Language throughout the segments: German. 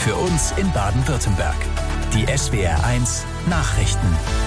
für uns in Baden-Württemberg. Die SWR1 Nachrichten.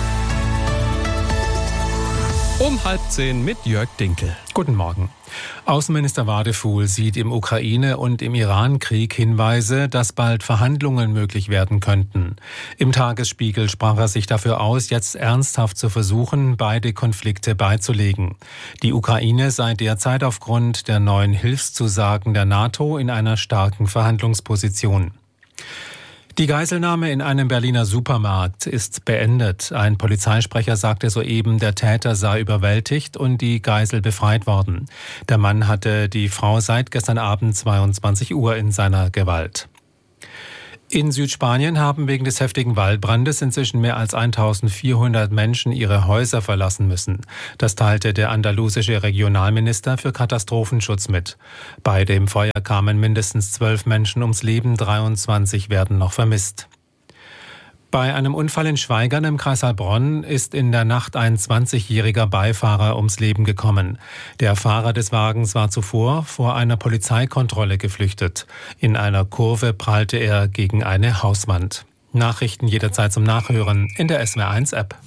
Um 9:30 mit Jörg Dinkel. Guten Morgen. Außenminister Wadefuhl sieht im Ukraine- und im Iran-Krieg Hinweise, dass bald Verhandlungen möglich werden könnten. Im Tagesspiegel sprach er sich dafür aus, jetzt ernsthaft zu versuchen, beide Konflikte beizulegen. Die Ukraine sei derzeit aufgrund der neuen Hilfszusagen der NATO in einer starken Verhandlungsposition. Die Geiselnahme in einem Berliner Supermarkt ist beendet. Ein Polizeisprecher sagte soeben, der Täter sei überwältigt und die Geisel befreit worden. Der Mann hatte die Frau seit gestern Abend 22 Uhr in seiner Gewalt. In Südspanien haben wegen des heftigen Waldbrandes inzwischen mehr als 1400 Menschen ihre Häuser verlassen müssen. Das teilte der andalusische Regionalminister für Katastrophenschutz mit. Bei dem Feuer kamen mindestens 12 Menschen ums Leben, 23 werden noch vermisst. Bei einem Unfall in Schwaigern im Kreis Heilbronn ist in der Nacht ein 20-jähriger Beifahrer ums Leben gekommen. Der Fahrer des Wagens war zuvor vor einer Polizeikontrolle geflüchtet. In einer Kurve prallte er gegen eine Hauswand. Nachrichten jederzeit zum Nachhören in der SWR1-App.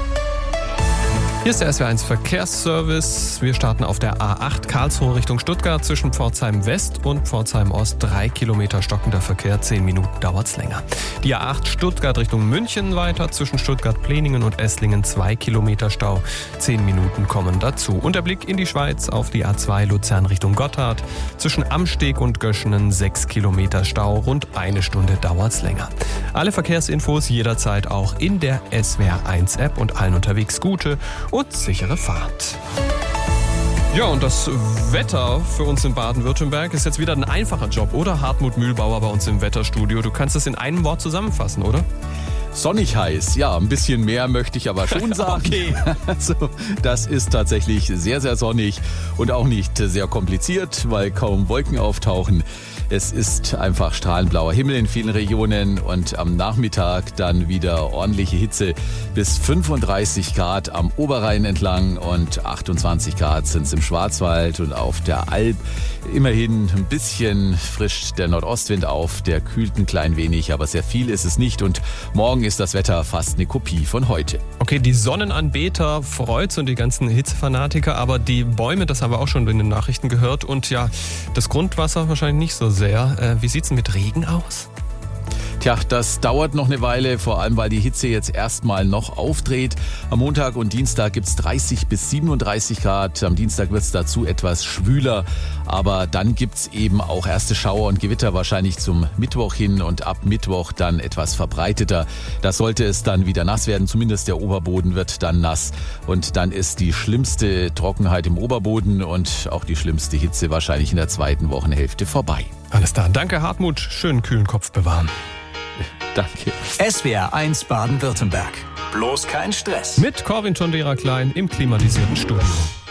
Hier ist der SWR1 Verkehrsservice. Wir starten auf der A8 Karlsruhe Richtung Stuttgart zwischen Pforzheim West und Pforzheim Ost. 3 Kilometer stockender Verkehr, 10 Minuten dauert's länger. Die A8 Stuttgart Richtung München weiter zwischen Stuttgart-Pleningen und Esslingen. 2 Kilometer Stau, 10 Minuten kommen dazu. Und der Blick in die Schweiz auf die A2 Luzern Richtung Gotthard. Zwischen Amsteg und Göschenen 6 Kilometer Stau, rund 1 Stunde dauert's länger. Alle Verkehrsinfos jederzeit auch in der SWR1 App und allen unterwegs gute und sichere Fahrt. Ja, und das Wetter für uns in Baden-Württemberg ist jetzt wieder ein einfacher Job, oder? Hartmut Mühlbauer bei uns im Wetterstudio. Du kannst es in einem Wort zusammenfassen, oder? Sonnig heiß, ja, ein bisschen mehr möchte ich aber schon sagen. Okay. Also, das ist tatsächlich sehr, sehr sonnig und auch nicht sehr kompliziert, weil kaum Wolken auftauchen. Es ist einfach strahlend-blauer Himmel in vielen Regionen und am Nachmittag dann wieder ordentliche Hitze bis 35 Grad am Oberrhein entlang und 28 Grad sind es im Schwarzwald und auf der Alp. Immerhin ein bisschen frischt der Nordostwind auf, der kühlt ein klein wenig, aber sehr viel ist es nicht und morgen ist das Wetter fast eine Kopie von heute. Okay, die Sonnenanbeter freut's und die ganzen Hitzefanatiker, aber die Bäume, das haben wir auch schon in den Nachrichten gehört und ja, das Grundwasser wahrscheinlich nicht so sehr. Wie sieht's denn mit Regen aus? Tja, das dauert noch eine Weile, vor allem weil die Hitze jetzt erstmal noch aufdreht. Am Montag und Dienstag gibt's 30 bis 37 Grad. Am Dienstag wird's dazu etwas schwüler. Aber dann gibt's eben auch erste Schauer und Gewitter wahrscheinlich zum Mittwoch hin und ab Mittwoch dann etwas verbreiteter. Da sollte es dann wieder nass werden, zumindest der Oberboden wird dann nass. Und dann ist die schlimmste Trockenheit im Oberboden und auch die schlimmste Hitze wahrscheinlich in der zweiten Wochenhälfte vorbei. Alles klar, danke Hartmut, schönen kühlen Kopf bewahren. Danke. SWR1 Baden-Württemberg. Bloß kein Stress. Mit Corwin Tondera Klein im klimatisierten Studio.